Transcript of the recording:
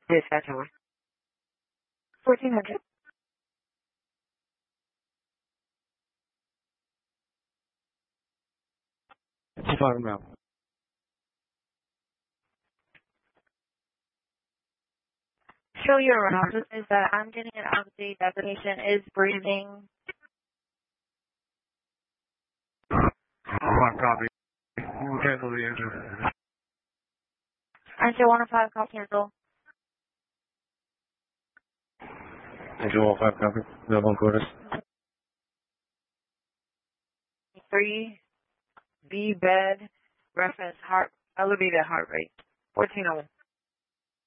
Dispatch hour. 1400. Fire now. Show your analysis is that I'm getting an update that the patient is breathing. Copy. We'll cancel the engine. Engine 105, call cancel. Engine 105, copy. No one quarters. 3, B bed, reference heart, elevated heart rate. 1401.